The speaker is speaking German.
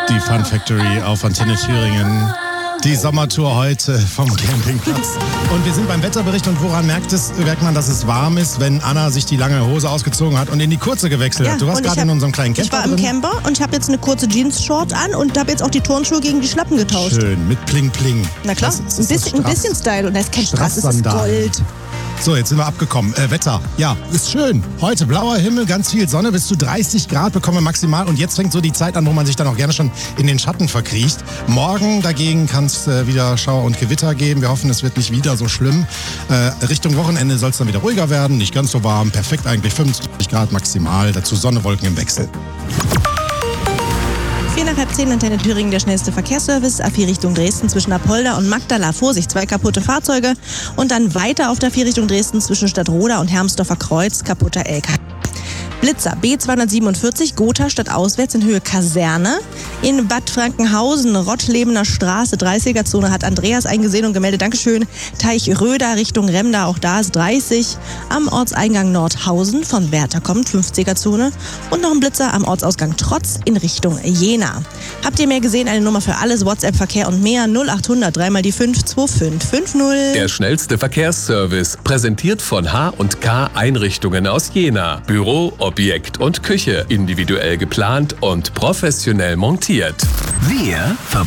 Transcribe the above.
Die Fun Factory auf Antenne Thüringen. Die Sommertour heute vom Campingplatz. Und wir sind beim Wetterbericht und woran merkt man, dass es warm ist, wenn Anna sich die lange Hose ausgezogen hat und in die kurze gewechselt hat. Du warst gerade in unserem kleinen Camper. Ich war im Camper und ich habe jetzt eine kurze Jeans-Short an und habe jetzt auch die Turnschuhe gegen die Schlappen getauscht. Schön, mit Pling Pling. Na klar, ein bisschen Style und da ist kein Strass, es ist Gold. So, jetzt sind wir abgekommen. Wetter, ja, ist schön. Heute blauer Himmel, ganz viel Sonne, bis zu 30 Grad bekommen wir maximal. Und jetzt fängt so die Zeit an, wo man sich dann auch gerne schon in den Schatten verkriecht. Morgen dagegen kann es wieder Schauer und Gewitter geben. Wir hoffen, es wird nicht wieder so schlimm. Richtung Wochenende soll es dann wieder ruhiger werden, nicht ganz so warm. Perfekt eigentlich, 25 Grad maximal. Dazu Sonne, Wolken im Wechsel. 10:04 Antenne Thüringen, der schnellste Verkehrsservice. A4 Richtung Dresden zwischen Apolda und Magdala. Vorsicht, 2 kaputte Fahrzeuge. Und dann weiter auf der 4 Richtung Dresden zwischen Stadtroda und Hermsdorfer Kreuz, kaputter LKW. Blitzer, B247, Gotha stadtauswärts in Höhe Kaserne. In Bad Frankenhausen, Rottlebener Straße, 30er-Zone, hat Andreas eingesehen und gemeldet. Dankeschön. Teich Röder Richtung Remda, auch da ist 30. Am Ortseingang Nordhausen von Werther kommt, 50er-Zone. Und noch ein Blitzer am Ortsausgang Trotz in Richtung Jena. Habt ihr mehr gesehen? Eine Nummer für alles, WhatsApp-Verkehr und mehr, 0800 3 mal die 5 2550. Der schnellste Verkehrsservice, präsentiert von H&K Einrichtungen aus Jena. Büro, Objekt und Küche, individuell geplant und professionell montiert. Wir